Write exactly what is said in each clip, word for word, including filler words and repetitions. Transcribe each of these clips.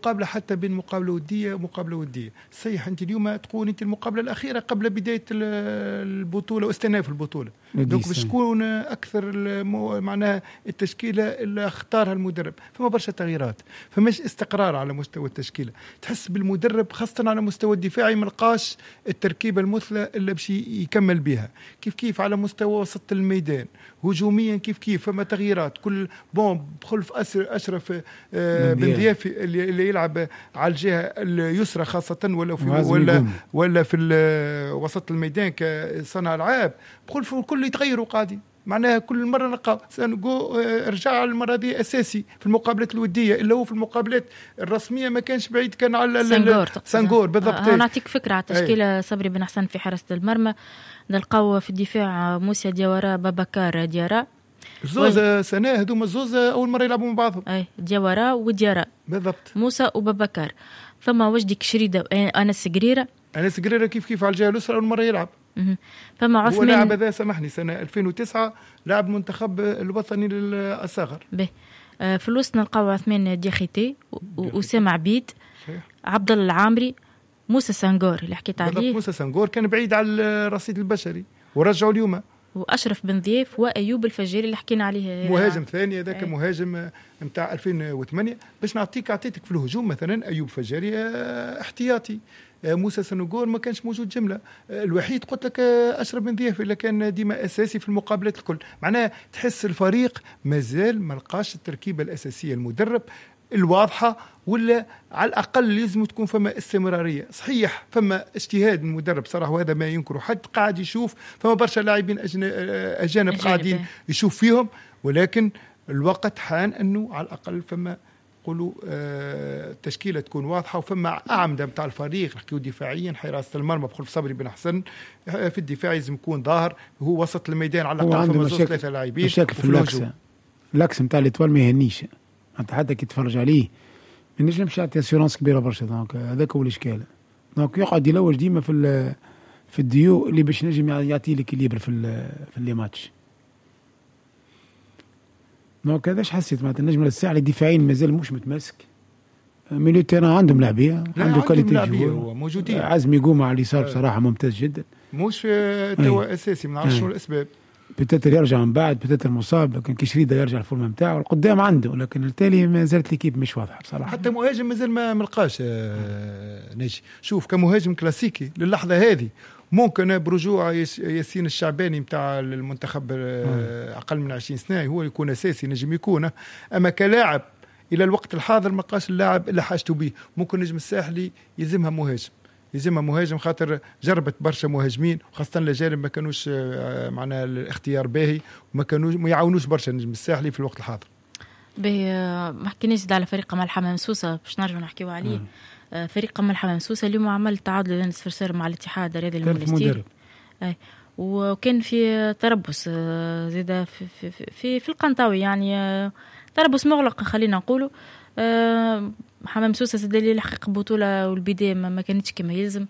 المقابله حتى بين مقابله وديه ومقابله وديه. صحيح انت اليوم تقول انت المقابله الاخيره قبل بدايه البطوله واستئناف البطوله، دونك باش تكون اكثر معناها التشكيله اللي اختارها المدرب، فما برشا تغييرات، فماش استقرار على مستوى التشكيله. تحس بالمدرب خاصه على مستوى الدفاعي ما لقاش التركيبه المثلى اللي باش يكمل بها. كيف كيف على مستوى وسط الميدان هجوميا كيف كيف فما تغييرات. كل بون بخلف اشرف آه بن ضياف اللي, اللي يلعب على الجهه اليسرى خاصه ولا في ولا ولا في وسط الميدان كصانع العاب، بخلف الكل يتغيروا قاعدين. معناها كل مره نلقى سانغو رجع المره دي اساسي في المقابلات الوديه، الا هو في المقابلات الرسميه ما كانش بعيد، كان على سانغور سانغور بالضبط. أه نعطيك فكره على التشكيله. صبري بن حسن في حراسه المرمى، نلقاو في الدفاع موسى ديوارا بابكار ديارا، زوز سنه هذوما الزوز اول مره يلعبوا مع بعضهم. اي ديوارا وديارا بالضبط، موسى وبابكار. ثم وجدي كشريده انس قريره انس قريره كيف كيف على الجهه اليسرى اول مره يلعب. فما عثمان هو لاعب هذا سامحني سنه ألفين وتسعة لاعب المنتخب الوطني للصغر. به آه في الوسط نلقاو عثمان دياخيتي واسامه عبيد، عبد الله العامري، موسى سانغور اللي حكيت عليه. موسى سانغور كان بعيد على الرصيد البشري ورجعوا اليوم، واشرف بن ضياف وايوب الفجيري اللي حكينا عليه مهاجم ثاني هذاك مهاجم نتاع ألفين وثمانية. باش نعطيك عطيتك في الهجوم مثلا ايوب فجيري احتياطي، موسى سنغور ما كانش موجود جمله، الوحيد قلت لك اشرف بن ضياف اللي كان ديما اساسي في المقابلات الكل. معناها تحس الفريق مازال ما لقاش التركيبه الاساسيه المدرب الواضحه، ولا على الاقل لازم تكون فما استمراريه. صحيح فما اجتهاد من المدرب صراحه وهذا ما ينكره حد، قاعد يشوف فما برشا لاعبين اجانب قاعدين يشوف فيهم، ولكن الوقت حان انه على الاقل فما قولوا آه تشكيله تكون واضحه، وفما اعمده نتاع الفريق نحكيو دفاعيا حراسه المرمى بخلف صبري بن حسن، في الدفاع لازم يكون ظاهر، هو وسط الميدان على الاقل فما زوج ثلاثه لاعبين. مشاكل في اللاكس اللاكس نتاع الاتوال ما يهنيش انت حتى كي تتفرج عليه ما نجمش يعطي اسيورانس كبيره برشا. دونك هذاك هو الاشكال. دونك يقعد يلوج ديما في في الديو اللي باش نجم يعطي لك ليبر في في لي ماتش. دونك هذاش حسيت معناتها النجم الساعه الدفاعيين مازال مش متماسك. ميليو تيران عندهم لاعبيه، عنده كاليتي جوار موجودين. عزمي قوم على اليسار بصراحه ممتاز جدا، مش توا اساسي ما نعرفش شنو الاسباب. بتاتر يرجع من بعد، بتاتر مصاب، لكن كشريده يرجع الفورمه نتاعو القدام عنده، لكن التالي ما زالت ليكيب مش واضحه بصراحه. حتى مهاجم مازال ما ملقاش ناجي. شوف كمهاجم كلاسيكي للحظه هذه ممكن برجوع ياسين الشعباني نتاع المنتخب اقل من عشرين سنه هو يكون اساسي، نجم يكون، اما كلاعب الى الوقت الحاضر ما بقاش اللاعب اللي حاجته به. ممكن نجم الساحلي يلزمها مهاجم، يلزمها مهاجم خاطر جربت برشا مهاجمين خاصه الاجانب ما كانوش معنا الاختيار باهي وما كانوش ما يعاونوش برشا نجم الساحلي في الوقت الحاضر. باهي ما حكيناش على فريق قمع الحمام سوسه باش نرجعوا نحكيو عليه. مم. فريق قمع الحمام سوسه اليوم عمل تعادل بين صفر مع الاتحاد الرياضي المونستير، اي وكان في تربص زيد في في في, في القنطاوي، يعني تربص مغلق خلينا نقولوا. حمام سوسه زاد اللي لحق بطوله والبدايه ما كانتش كما يلزم.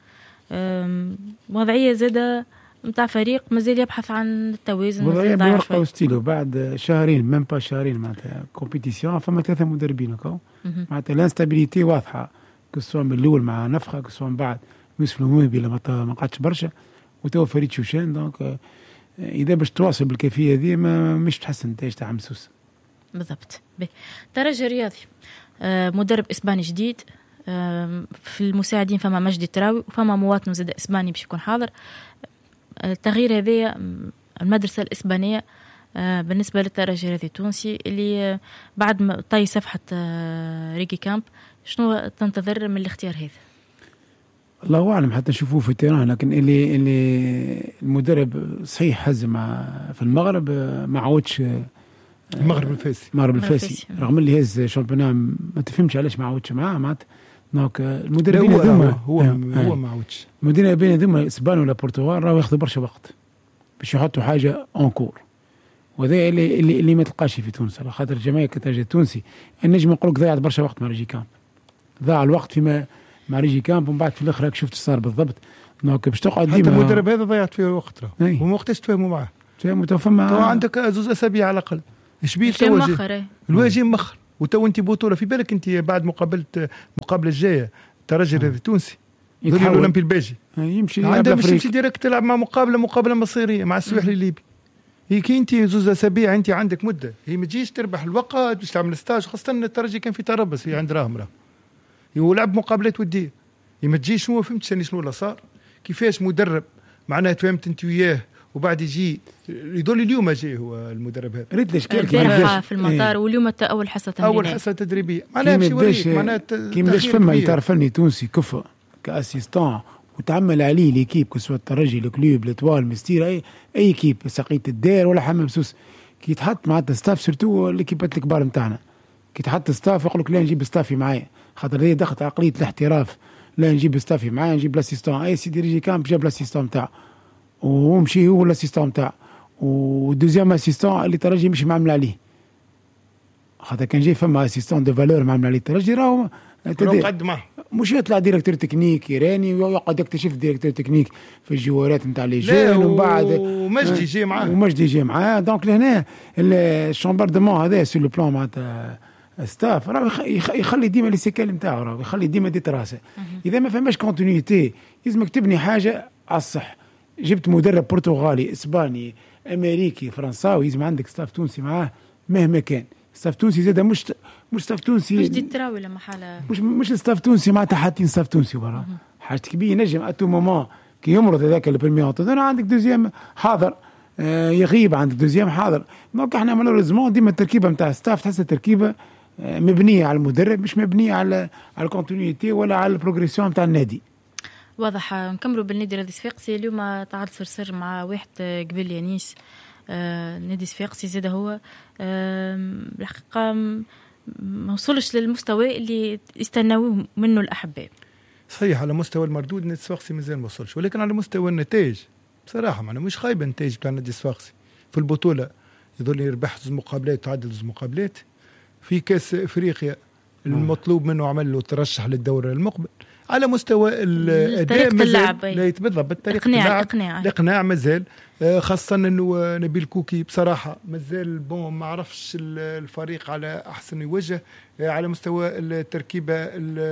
وضعيه زاده نتاع فريق مازال يبحث عن التوازن، وضعيه بورقه وستيلو بعد شهرين ميم با شهرين معناتها كومبيتيسيون. فما ثلاثه مدربين هكا معناتها الانستابيليتي واضحه، كسوا من الاول مع نفخه، كسوا من بعد يوسف الموهبي لما ما قعدش برشا، وتو فريد شوشان. دونك اذا باش تواصل بالكيفيه هذه ما مش تحسن النتائج تاع حمام سوسه بالضبط. ترجي رياضي مدرب اسباني جديد، في المساعدين فما مجدي تراوي وفما مواطن زاد اسباني باش يكون حاضر. التغيير هذا المدرسه الاسبانيه بالنسبه للترجي الرياضي التونسي اللي بعد ما طي صفحه ريكي كامب، شنو تنتظر من الاختيار هذا؟ الله اعلم حتى نشوفوه في التيران، لكن اللي اللي المدرب صحيح هز مع في المغرب ما عودش المغرب الفاسي المغرب الفاسي رغم اللي هز شامبيون ما تفهمش علاش ما عودش معاه. معناتها دونك المدربين هذوما هو هو, هو ما عودش المدربين هذوما اسبانيا ولا البرتغال راهو ياخذوا برشا وقت باش يحطوا حاجه اونكور، وهذا اللي اللي, اللي ما تلقاش في تونس على خاطر الجماهير كترجي التونسي النجم نقول لك ضيعت برشا وقت مع ريجي كامب، ضاع الوقت فيما مع ريجي كامب ومن بعد في الاخر راك شفت صار بالضبط. دونك باش تقعد ديما حتى المدرب هذا ضيعت فيه وقت راه وما وقتاش تفهموا معاه. تفهموا تو فما عندك زوز اسابيع على الاقل ايش بيه الواجب الواجب مخر وتو انت بطوله في بالك انت بعد مقابله مقابله الجايه الترجي التونسي يدخل الاولمبي الباجي يمشي عنده مش يمشي ديريكت تلعب مع مقابله مقابله مصيريه مع السواحلي الليبي. هي كي انت زوز اسابيع انت عندك مده، هي ما تجيش تربح الوقت باش تعمل ستاج، خاصه الترجي كان في تربص في عند راهم راه يلعب مقابلات وديه. هي ما تجيش هو فهمت شنو شنو اللي صار كيفاش مدرب معناها تفهمت انت وياه وبعد يجي يدل اليوم جاي هو المدرب هذا ريت ليش البارحه في المطار ايه. واليوم اول حصه تدريبيه اول حصه تدريبيه معناها باش يوريك معناها كي ماش فما اطار فني تونسي كفء كاسيستون وتعمل عليه ليكيب كسوة الترجي الكلوب لتوال مستير اي اي كيب سقيت الدير ولا حمام سوس كي تحط مع ستاف سيرتو ليكيبات الكبار نتاعنا كي تحط ستاف يقول لك لا نجيب ستافي معايا خاطر هي ضغط عقليه الاحتراف لا نجيب ستافي معايا نجيب لاسيستون اي سيدي ريجي كامب جاب لاسيستون نتاعو ومشي هو لاسيستون نتاعو ودوزيام اسيستون اللي ترجي مش معمل عليه خاطر كان جاي فما اسيستون دو فالور معمل عليه الترجي راهو قد معه مش يطلع ديريكتور تكنيك ايراني ويقعد يكتشف ديريكتور تكنيك في الجوارات نتاع لي جون ومن بعد ومجدي جاي معاه ومجدي جاي معاه دونك لهنا الشامبردمون هذا سور لو بلان معناتها ستاف راه يخلي ديما لي سيكال نتاعو راه يخلي ديما دي تراسه. اذا ما فماش كونتينيتي لازمك تبني حاجه على الصح. جبت مدرب برتغالي اسباني امريكي فرنساوي لازم عندك ستاف تونسي معاه مهما كان. ستاف تونسي زاد مش مش ستاف تونسي مش دي التراوي لما حاله مش مش ستاف تونسي معناتها حاطين ستاف تونسي برا حاجه كبيره نجم اتو مومون كي يمرض هذاك البريمير انا عندك دوزيام حاضر آه يغيب عندك دوزيام حاضر. دونك احنا مالوريزمون ديما التركيبه نتاع ستاف تحس التركيبه آه مبنيه على المدرب مش مبنيه على على الكونتينيتي ولا على البروغريسيون نتاع النادي. واضح. نكملوا بالنادي رادي صفاقسي اليوم تعال صرصر مع واحد قبل يانيس آه نادي صفاقسي زاد هو آه الحقيقه ما وصلش للمستوى اللي يستناوه منه الأحباء. صحيح على مستوى المردود نادي الصفاقسي مازال ما وصلش ولكن على مستوى النتائج بصراحة معنا مش خايبة النتائج بتاع نادي الصفاقسي في البطولة يظل يربح زوج مقابلات وتعدل زوج مقابلات في كأس إفريقيا المطلوب منه عمل له ترشح للدورة المقبل. على مستوى الأداء مازال بالضبط بالطريقة الإقناع الإقناع مازال خاصة أنه نبيل كوكي بصراحة مازال بون ما عرفش الفريق على أحسن وجه. على مستوى التركيبة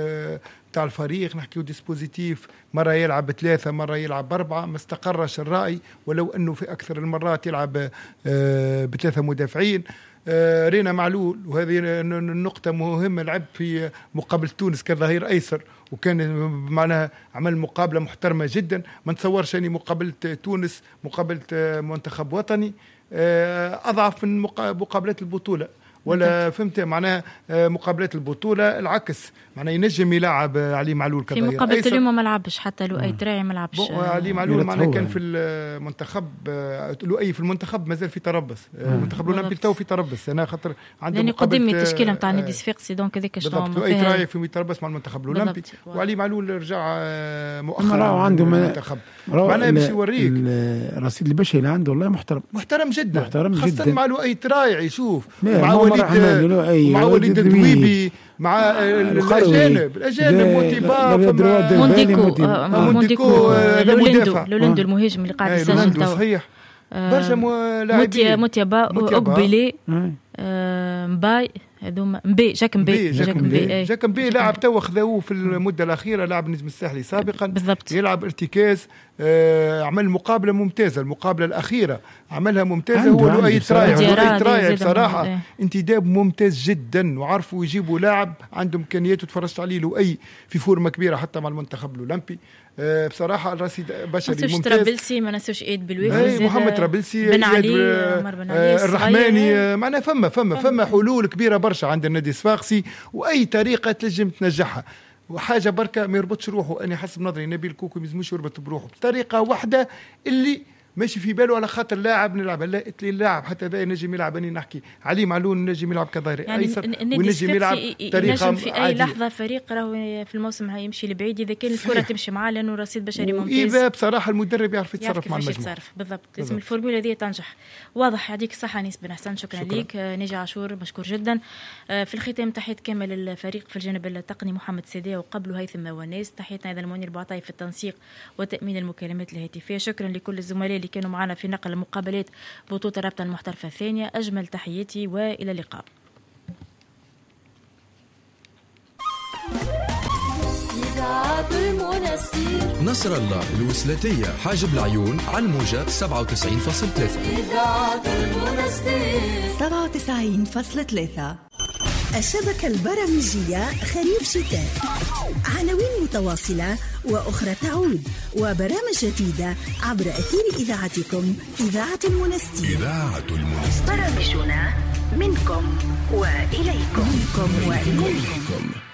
تاع الفريق نحكيو ديسبوزيتيف مرة يلعب ثلاثة مرة يلعب أربعة ما استقرش الرأي ولو أنه في أكثر المرات يلعب بثلاثة مدافعين. آه رينا معلول وهذه النقطة مهمة لعب في مقابلة تونس كظهير أيسر وكان معناها عمل مقابلة محترمة جدا. ما نتصورش أني مقابلة تونس مقابلة منتخب وطني آه أضعف من مقابلات البطولة ولا فهمت معناها مقابلات البطولة العكس معناها ينجم يلعب علي معلول كظهير في مقابلة اليوم ما لعبش حتى لؤي تراعي ما لعبش علي معلول معناها كان في المنتخب لؤي في المنتخب مازال في تربص المنتخب الأولمبي تو في تربص أنا خاطر عنده لأن قدمي التشكيلة نتاع نادي صفاقسي دونك هذيك شلون لؤي تراعي في تربص مع المنتخب الأولمبي وعلي معلول رجع مؤخرا عنده المنتخب معناها باش يوريك الرصيد البشري اللي عنده والله محترم محترم جدا محترم خاصة جدا مع لؤي تراعي شوف مع وليد مع وليد الدويبي مع الأجانب الأجانب موتيبا مونديكو مونديكو لولندو لولندو المهاجم اللي قاعد يسجل توا صحيح برشا لاعبين موتيبا أقبلي مباي هذوما مبي جاك مبي جاك مبي جاك مبي لاعب توا خذوه في المده الاخيره لاعب نجم الساحلي سابقا بالضبط. يلعب ارتكاز آه عمل مقابله ممتازه المقابله الاخيره عملها ممتازه هو لؤي ترايع لؤي ترايع بصراحه ايه. انتداب ممتاز جدا وعرفوا يجيبوا لاعب عنده امكانيات وتفرجت عليه لؤي في فورمه كبيره حتى مع المنتخب الاولمبي آه بصراحه الرصيد بشري ممتاز. ترابلسي ما نسوش ايد بالويفي محمد ترابلسي بن علي عمر بن علي آه الرحماني آه معنا فما فما فما حلول كبيره برشا عند النادي الصفاقسي واي طريقه تنجم تنجحها وحاجه بركه ما يربطش روحه. انا حسب نظري نبيل كوكو ما يلزموش يربط بروحه بطريقه واحده اللي ماشي في باله على خاطر لاعب نلعب لا اتلي اللاعب حتى ذا نجم يلعب اني نحكي علي معلول نجم يلعب كظهير يعني ايسر ونجم يلعب طريقه في اي عادية. لحظه فريق راهو في الموسم هيمشي لبعيد اذا كان الكره تمشي معاه لانه رصيد بشري ممتاز اذا بصراحه المدرب يعرف يتصرف مع المجموعه يتصرف بالضبط لازم الفورمولا دي تنجح. واضح. يعطيك الصحه نيس بن حسن شكرا, شكرا. ليك ناجي عاشور مشكور جدا. في الختام تحية كامل الفريق في الجانب التقني محمد سيدي وقبله هيثم وناس. تحياتنا ايضا المنير البعطاي في التنسيق وتامين المكالمات الهاتفيه. شكرا لكل الزملاء اللي كانوا معنا في نقل مقابلات بطولة الرابطة المحترفة الثانية. أجمل تحياتي وإلى اللقاء. المنستير. نصر الله الوسلاتية حاجب العيون على الموجة سبعة وتسعين فاصلة ثلاثة. إذاعة المنستير سبعة وتسعين فاصلة ثلاثة. الشبكة البرامجية خريف شتاء، عناوين متواصلة وأخرى تعود، وبرامج جديدة عبر أثير إذاعتكم إذاعة المنستير. إذاعة المنستير، برامجنا منكم وإليكم. منكم وإليكم.